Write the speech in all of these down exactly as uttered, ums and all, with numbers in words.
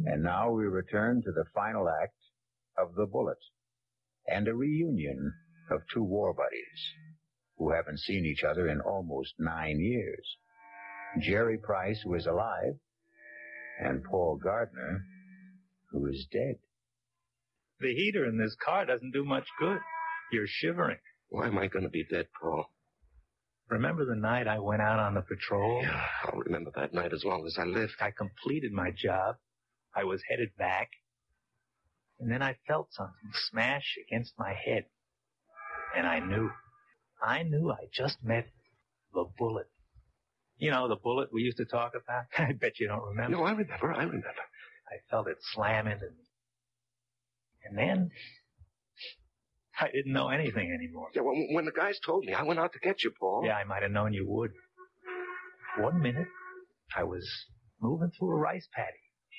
And now we return to the final act of The Bullet and a reunion of two war buddies who haven't seen each other in almost nine years. Jerry Price, who is alive, and Paul Gardner, who is dead. The heater in this car doesn't do much good. You're shivering. Why am I going to be dead, Paul? Remember the night I went out on the patrol? Yeah, I'll remember that night as long as I live. I completed my job. I was headed back. And then I felt something smash against my head. And I knew. I knew I just met the bullet. You know, the bullet we used to talk about? I bet you don't remember. No, I remember. I remember. I felt it slam into me. And then, I didn't know anything anymore. Yeah, when, when the guys told me, I went out to get you, Paul. Yeah, I might have known you would. One minute, I was moving through a rice paddy.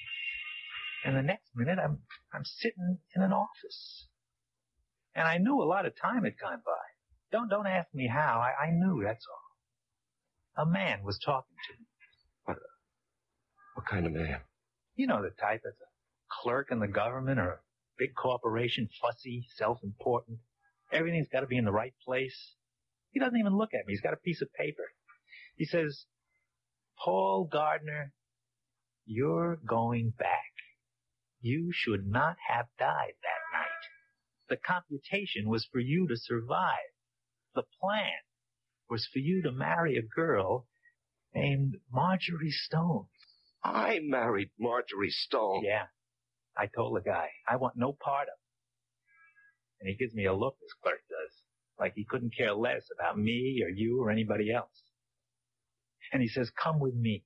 And the next minute, I'm I'm sitting in an office. And I knew a lot of time had gone by. Don't don't ask me how. I, I knew, that's all. A man was talking to me. What, what kind of man? You know the type that's a clerk in the government or a big corporation, fussy, self-important. Everything's got to be in the right place. He doesn't even look at me. He's got a piece of paper. He says, Paul Gardner, you're going back. You should not have died that night. The computation was for you to survive. The plan was for you to marry a girl named Marjorie Stone. I married Marjorie Stone. Yeah. I told the guy, I want no part of it. And he gives me a look, this clerk does, like he couldn't care less about me or you or anybody else. And he says, come with me.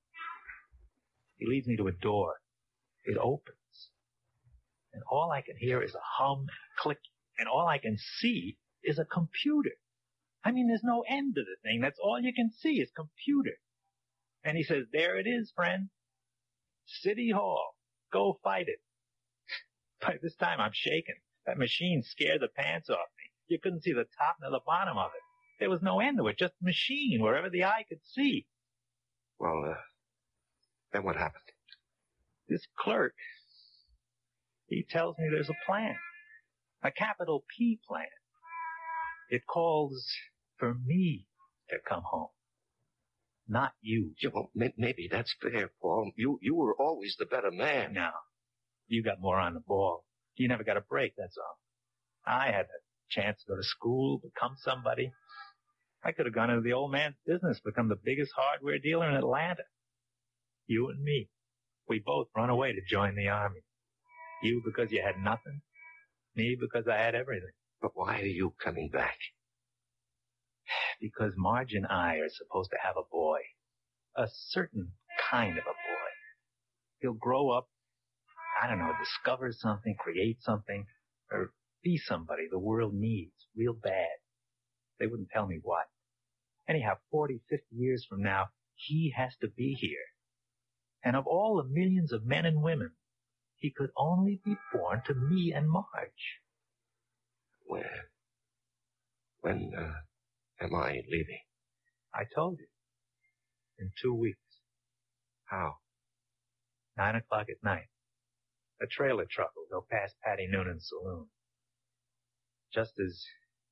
He leads me to a door. It opens. And all I can hear is a hum and a click. And all I can see is a computer. I mean, there's no end to the thing. That's all you can see is computer. And he says, there it is, friend. City Hall. Go fight it. By this time, I'm shaking. That machine scared the pants off me. You couldn't see the top nor the bottom of it. There was no end to it, just a machine wherever the eye could see. Well, uh, then what happened? This clerk, he tells me there's a plan. A capital P plan. It calls for me to come home. Not you. Yeah, well, may- maybe that's fair, Paul. You you were always the better man. No. You got more on the ball. You never got a break, that's all. I had a chance to go to school, become somebody. I could have gone into the old man's business, become the biggest hardware dealer in Atlanta. You and me. We both run away to join the army. You because you had nothing. Me because I had everything. But why are you coming back? Because Marge and I are supposed to have a boy. A certain kind of a boy. He'll grow up, I don't know, discover something, create something, or be somebody the world needs real bad. They wouldn't tell me what. Anyhow, forty, fifty years from now, he has to be here. And of all the millions of men and women, he could only be born to me and Marge. When? When, uh... am I leaving? I told you. In two weeks. How? Nine o'clock at night. A trailer truck will go past Patty Noonan's saloon. Just as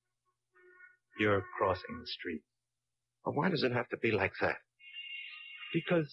you're crossing the street. Well, why does it have to be like that? Because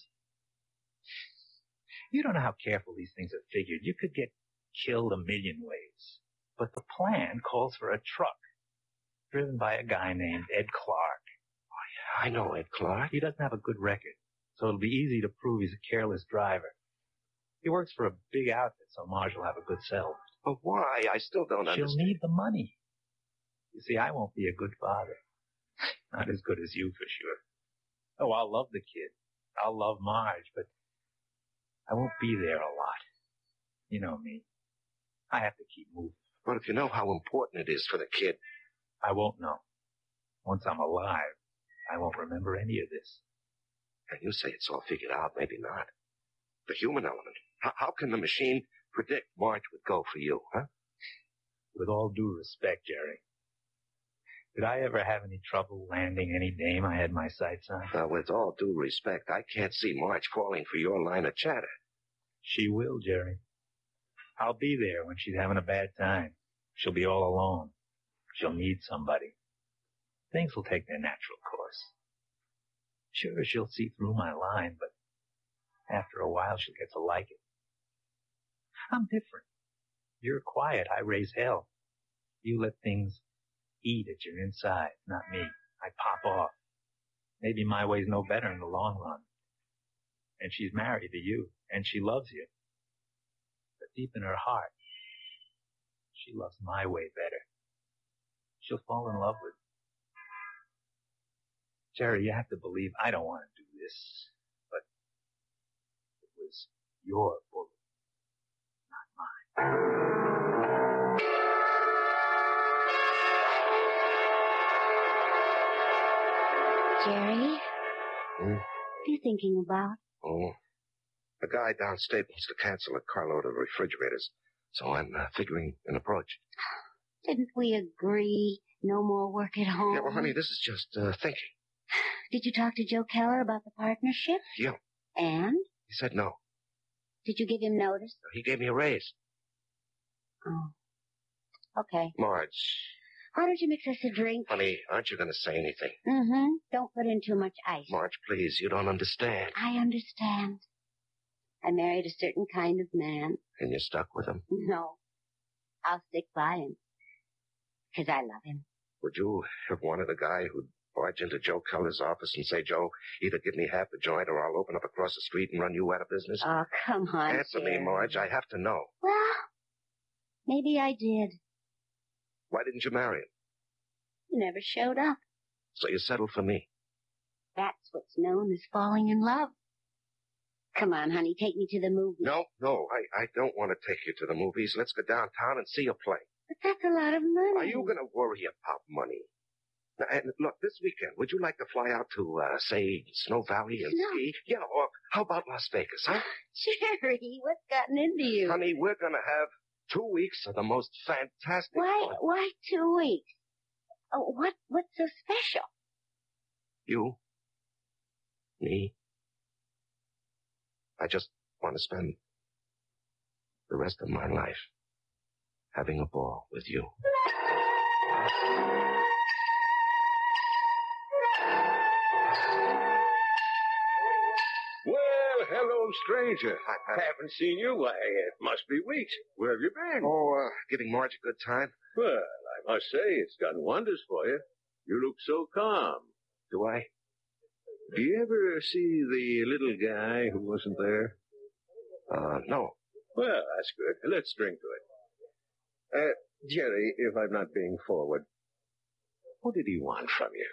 you don't know how careful these things are figured. You could get killed a million ways. But the plan calls for a truck driven by a guy named Ed Clark. Oh, yeah, I know Ed Clark. He doesn't have a good record, so it'll be easy to prove he's a careless driver. He works for a big outfit, so Marge will have a good sell. But why? I still don't She'll understand. She'll need the money. You see, I won't be a good father. Not as good as you, for sure. Oh, I'll love the kid. I'll love Marge, but I won't be there a lot. You know me. I have to keep moving. But if you know how important it is for the kid... I won't know. Once I'm alive, I won't remember any of this. And you say it's all figured out, maybe not. The human element. How, how can the machine predict Marge would go for you, huh? With all due respect, Jerry, did I ever have any trouble landing any dame I had my sights on? Uh, with all due respect, I can't see Marge falling for your line of chatter. She will, Jerry. I'll be there when she's having a bad time. She'll be all alone. She'll need somebody. Things will take their natural course. Sure, she'll see through my line, but after a while she'll get to like it. I'm different. You're quiet. I raise hell. You let things eat at your inside, not me. I pop off. Maybe my way's no better in the long run. And she's married to you, and she loves you. But deep in her heart, she loves my way better. She'll fall in love with me. Jerry, you have to believe I don't want to do this, but it was your bullet, not mine. Jerry? Hmm? What are you thinking about? Oh, the guy down Staples to cancel a carload of refrigerators, so I'm uh, figuring an approach. Didn't we agree no more work at home? Yeah, well, honey, this is just uh, thinking. Did you talk to Joe Keller about the partnership? Yeah. And? He said no. Did you give him notice? He gave me a raise. Oh. Okay. Marge. Why don't you mix us a drink? Honey, aren't you going to say anything? Mm-hmm. Don't put in too much ice. Marge, please, you don't understand. I understand. I married a certain kind of man. And you're stuck with him? No. I'll stick by him. Because I love him. Would you have wanted a guy who'd barge into Joe Keller's office and say, Joe, either give me half the joint or I'll open up across the street and run you out of business? Oh, come on, Answer Jerry. me, Marge. I have to know. Well, maybe I did. Why didn't you marry him? You never showed up. So you settled for me. That's what's known as falling in love. Come on, honey, take me to the movies. No, no, I, I don't want to take you to the movies. Let's go downtown and see a play. But that's a lot of money. Are you going to worry about money? Now, and look, this weekend, would you like to fly out to, uh, say, Snow Valley and Snow? ski? Yeah, or how about Las Vegas, huh? Jerry, what's gotten into you? Honey, we're going to have two weeks of the most fantastic Why, fun. why two weeks? Oh, what, what's so special? You, me, I just want to spend the rest of my life having a ball with you. Well, hello, stranger. Hi, Pat. Haven't seen you. Why, it must be weeks. Where have you been? Oh, uh, giving Marge a good time? Well, I must say, it's done wonders for you. You look so calm. Do I? Do you ever see the little guy who wasn't there? Uh, no. Well, that's good. Let's drink to it. Uh, Jerry, if I'm not being forward, what did he want from you?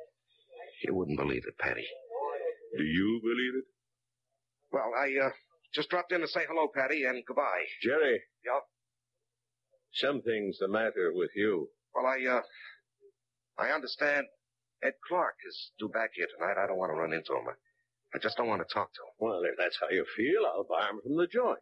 You wouldn't believe it, Patty. Do you believe it? Well, I, uh, just dropped in to say hello, Patty, and goodbye. Jerry. Yeah? Something's the matter with you. Well, I, uh, I understand Ed Clark is due back here tonight. I don't want to run into him. I, I just don't want to talk to him. Well, if that's how you feel, I'll bar him from the joint.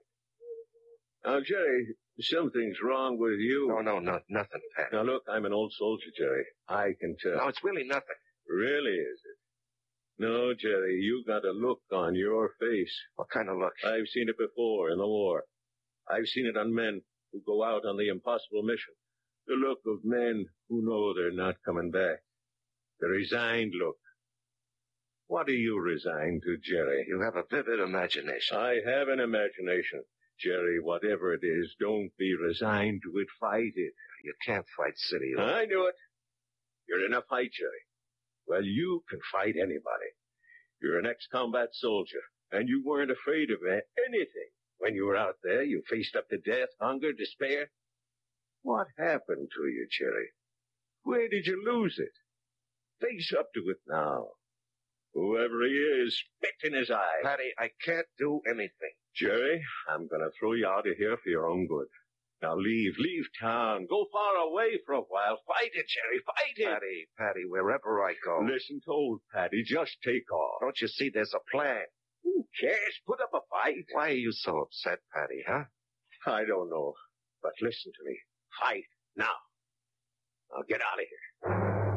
Now, Jerry, something's wrong with you. No, no, no, nothing, Pat. Now, look, I'm an old soldier, Jerry. I can tell. No, it's really nothing. Really, is it? No, Jerry, you got a look on your face. What kind of look? I've seen it before in the war. I've seen it on men who go out on the impossible mission. The look of men who know they're not coming back. The resigned look. What are you resigned to, Jerry? You have a vivid imagination. I have an imagination. Jerry, whatever it is, don't be resigned to it. Fight it. You can't fight City. I knew it. You're in a fight, Jerry. Well, you can fight anybody. You're an ex-combat soldier, and you weren't afraid of anything. When you were out there, you faced up to death, hunger, despair. What happened to you, Jerry? Where did you lose it? Face up to it now. Whoever he is, spit in his eye. Patty, I can't do anything. Jerry, I'm going to throw you out of here for your own good. Now leave, leave town. Go far away for a while. Fight it, Jerry, fight it. Patty, Patty, wherever I go. Listen to old Patty, just take off. Don't you see there's a plan? Who cares? Put up a fight. Why are you so upset, Patty, huh? I don't know, but listen to me. Fight now. Now get out of here.